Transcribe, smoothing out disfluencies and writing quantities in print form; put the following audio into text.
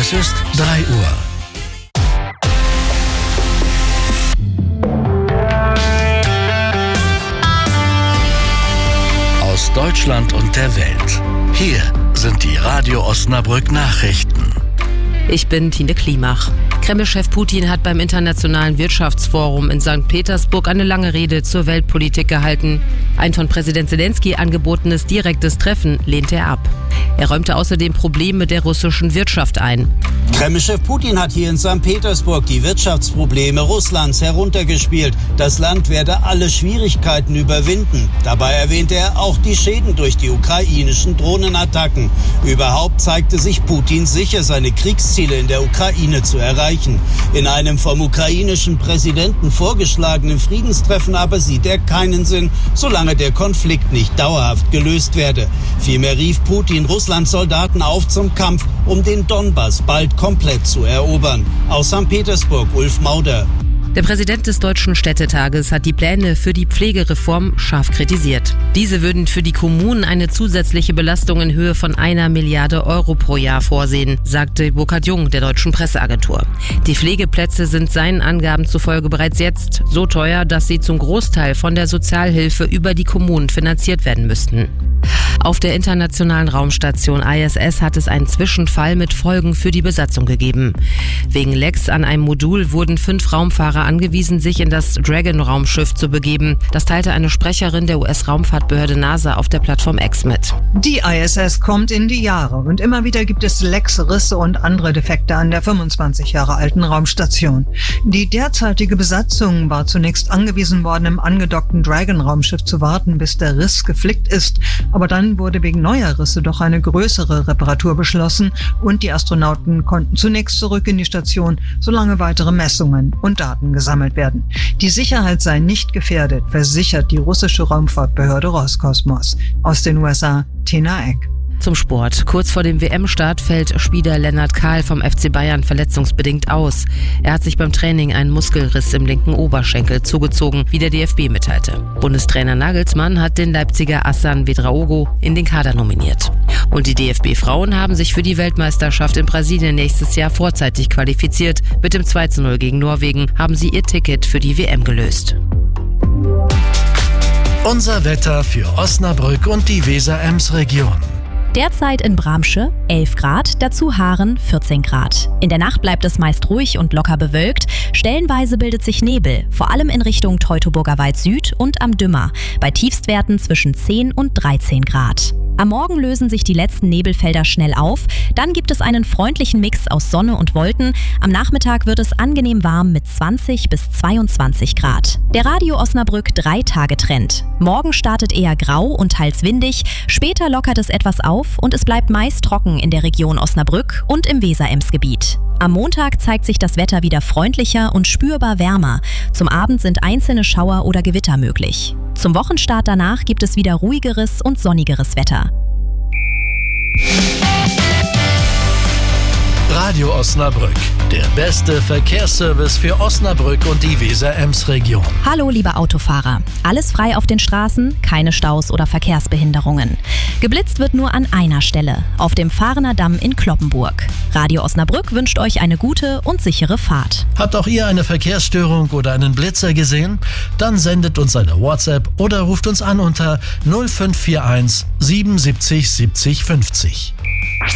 Es ist 3 Uhr. Aus Deutschland und der Welt. Hier sind die Radio Osnabrück Nachrichten. Ich bin Tine Klimach. Kreml-Chef Putin hat beim Internationalen Wirtschaftsforum in St. Petersburg eine lange Rede zur Weltpolitik gehalten. Ein von Präsident Zelensky angebotenes direktes Treffen lehnte er ab. Er räumte außerdem Probleme der russischen Wirtschaft ein. Kreml-Chef Putin hat hier in St. Petersburg die Wirtschaftsprobleme Russlands heruntergespielt. Das Land werde alle Schwierigkeiten überwinden. Dabei erwähnte er auch die Schäden durch die ukrainischen Drohnenattacken. Überhaupt zeigte sich Putin sicher, seine Kriegsziele in der Ukraine zu erreichen. In einem vom ukrainischen Präsidenten vorgeschlagenen Friedenstreffen aber sieht er keinen Sinn, solange der Konflikt nicht dauerhaft gelöst werde. Vielmehr rief Putin Russlands Soldaten auf zum Kampf, um den Donbass bald komplett zu erobern. Aus St. Petersburg, Ulf Mauder. Der Präsident des Deutschen Städtetages hat die Pläne für die Pflegereform scharf kritisiert. Diese würden für die Kommunen eine zusätzliche Belastung in Höhe von 1 Milliarde Euro pro Jahr vorsehen, sagte Burkhard Jung der Deutschen Presseagentur. Die Pflegeplätze sind seinen Angaben zufolge bereits jetzt so teuer, dass sie zum Großteil von der Sozialhilfe über die Kommunen finanziert werden müssten. Auf der internationalen Raumstation ISS hat es einen Zwischenfall mit Folgen für die Besatzung gegeben. Wegen Lecks an einem Modul wurden 5 Raumfahrer angewiesen, sich in das Dragon-Raumschiff zu begeben. Das teilte eine Sprecherin der US-Raumfahrtbehörde NASA auf der Plattform X mit. Die ISS kommt in die Jahre und immer wieder gibt es Lecks, Risse und andere Defekte an der 25 Jahre alten Raumstation. Die derzeitige Besatzung war zunächst angewiesen worden, im angedockten Dragon-Raumschiff zu warten, bis der Riss geflickt ist. Aber dann wurde wegen neuer Risse doch eine größere Reparatur beschlossen und die Astronauten konnten zunächst zurück in die Station, solange weitere Messungen und Daten gesammelt werden. Die Sicherheit sei nicht gefährdet, versichert die russische Raumfahrtbehörde Roskosmos. Aus den USA, Tina Eck. Zum Sport. Kurz vor dem WM-Start fällt Spieler Lennart Kahl vom FC Bayern verletzungsbedingt aus. Er hat sich beim Training einen Muskelriss im linken Oberschenkel zugezogen, wie der DFB mitteilte. Bundestrainer Nagelsmann hat den Leipziger Hassan Ouedraogo in den Kader nominiert. Und die DFB-Frauen haben sich für die Weltmeisterschaft in Brasilien nächstes Jahr vorzeitig qualifiziert. Mit dem 2:0 gegen Norwegen haben sie ihr Ticket für die WM gelöst. Unser Wetter für Osnabrück und die Weser-Ems-Region. Derzeit in Bramsche 11 Grad, dazu Haaren 14 Grad. In der Nacht bleibt es meist ruhig und locker bewölkt. Stellenweise bildet sich Nebel, vor allem in Richtung Teutoburger Wald Süd und am Dümmer, bei Tiefstwerten zwischen 10 und 13 Grad. Am Morgen lösen sich die letzten Nebelfelder schnell auf, dann gibt es einen freundlichen Mix aus Sonne und Wolken. Am Nachmittag wird es angenehm warm mit 20 bis 22 Grad. Der Radio Osnabrück 3-Tage-Trend. Morgen startet eher grau und teils windig, später lockert es etwas auf und es bleibt meist trocken in der Region Osnabrück und im Weser-Ems-Gebiet. Am Montag zeigt sich das Wetter wieder freundlicher und spürbar wärmer. Zum Abend sind einzelne Schauer oder Gewitter möglich. Zum Wochenstart danach gibt es wieder ruhigeres und sonnigeres Wetter. Radio Osnabrück, der beste Verkehrsservice für Osnabrück und die Weser-Ems-Region. Hallo liebe Autofahrer, alles frei auf den Straßen, keine Staus oder Verkehrsbehinderungen. Geblitzt wird nur an einer Stelle, auf dem Fahrener Damm in Cloppenburg. Radio Osnabrück wünscht euch eine gute und sichere Fahrt. Habt auch ihr eine Verkehrsstörung oder einen Blitzer gesehen? Dann sendet uns eine WhatsApp oder ruft uns an unter 0541 77 70 50.